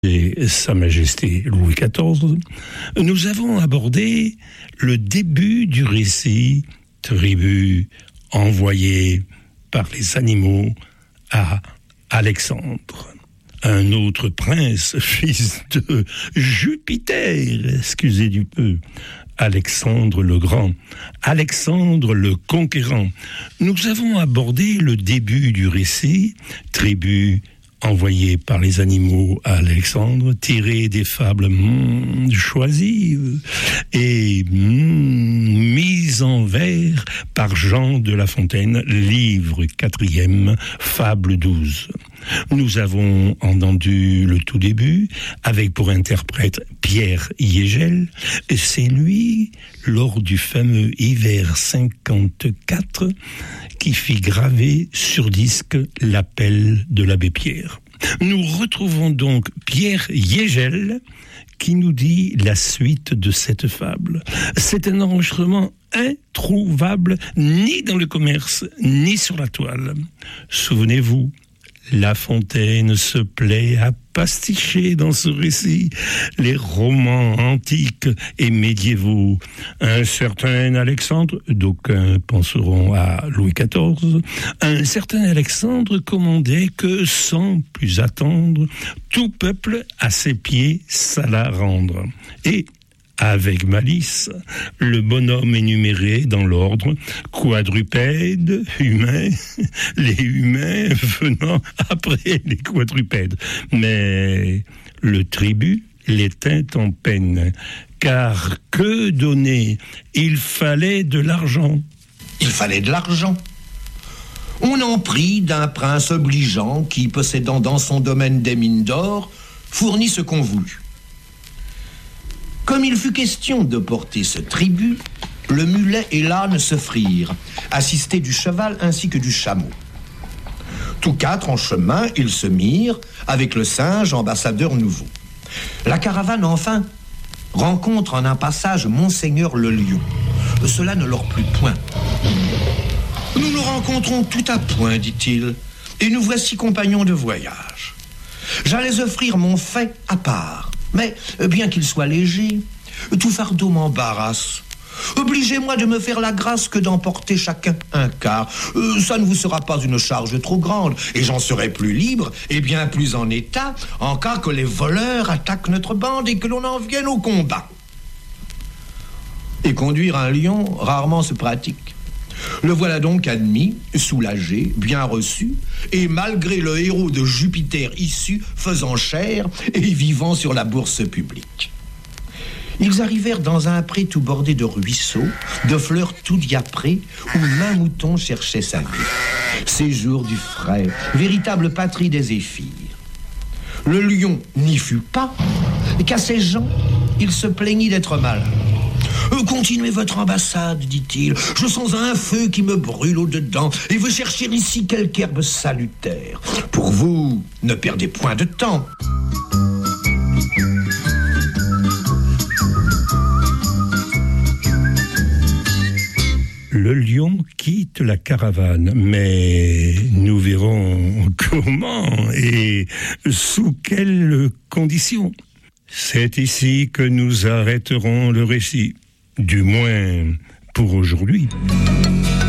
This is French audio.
et Sa Majesté Louis XIV, nous avons abordé le début du récit Tribu envoyé par les animaux à Alexandre. Un autre prince, fils de Jupiter, excusez du peu, Alexandre le Grand, Alexandre le Conquérant. Nous avons abordé le début du récit, tribu envoyé par les animaux à Alexandre, tiré des fables choisies et mises en vers par Jean de La Fontaine, livre 4e, fable 12. Nous avons entendu le tout début, avec pour interprète Pierre Yegel. C'est lui, lors du fameux hiver 54, qui fit graver sur disque l'appel de l'abbé Pierre. Nous retrouvons donc Pierre Yegel qui nous dit la suite de cette fable. C'est un enregistrement introuvable ni dans le commerce, ni sur la toile. Souvenez-vous, La Fontaine se plaît à pasticher dans ce récit les romans antiques et médiévaux. Un certain Alexandre, d'aucuns penseront à Louis XIV, un certain Alexandre commandait que, sans plus attendre, tout peuple à ses pieds s'alla rendre. Et avec malice, le bonhomme énuméré dans l'ordre, quadrupèdes, humains, les humains venant après les quadrupèdes. Mais le tribut les tint en peine, car que donner? Il fallait de l'argent. Il fallait de l'argent. On en prit d'un prince obligeant qui, possédant dans son domaine des mines d'or, fournit ce qu'on voulut. Comme il fut question de porter ce tribut, le mulet et l'âne s'offrirent, assistés du cheval ainsi que du chameau. Tous quatre en chemin, ils se mirent, avec le singe, ambassadeur nouveau. La caravane, enfin, rencontre en un passage Monseigneur le Lion. Cela ne leur plut point. « Nous nous rencontrons tout à point, dit-il, et nous voici compagnons de voyage. J'allais offrir mon fait à part. Mais, bien qu'il soit léger, tout fardeau m'embarrasse. Obligez-moi de me faire la grâce que d'emporter chacun un quart. Ça ne vous sera pas une charge trop grande, et j'en serai plus libre et bien plus en état en cas que les voleurs attaquent notre bande et que l'on en vienne au combat. Et conduire un lion, rarement se pratique. Le voilà donc admis, soulagé, bien reçu, et malgré le héros de Jupiter issu, faisant chair et vivant sur la bourse publique. Ils arrivèrent dans un pré tout bordé de ruisseaux, de fleurs tout diaprées, où maint mouton cherchait sa vie. Séjour du frais, véritable patrie des zéphyrs. Le lion n'y fut pas, qu'à ces gens, il se plaignit d'être malade. Continuez votre ambassade, dit-il. Je sens un feu qui me brûle au-dedans et veux chercher ici quelque herbe salutaire. Pour vous, ne perdez point de temps. Le lion quitte la caravane, mais nous verrons comment et sous quelles conditions. C'est ici que nous arrêterons le récit. Du moins pour aujourd'hui.